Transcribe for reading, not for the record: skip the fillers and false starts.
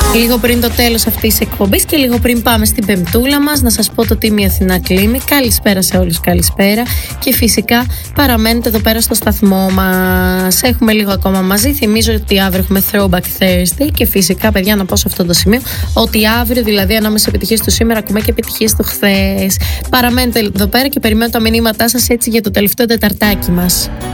Λίγο πριν το τέλος αυτής της εκπομπής και λίγο πριν πάμε στην πεμπτούλα μας, να σας πω το Team Αθηνά κλείνει. Καλησπέρα σε όλους, καλησπέρα. Και φυσικά παραμένετε εδώ πέρα στο σταθμό μας. Έχουμε λίγο ακόμα μαζί. Θυμίζω ότι αύριο έχουμε Throwback Thursday. Και φυσικά, παιδιά, να πω σε αυτό το σημείο ότι αύριο, δηλαδή ανάμεσα σε επιτυχίες του σήμερα, ακούμε και επιτυχίες του χθες. Παραμένετε εδώ πέρα και περιμένω τα μηνύματά σας έτσι για το τελευταίο τεταρτάκι μας.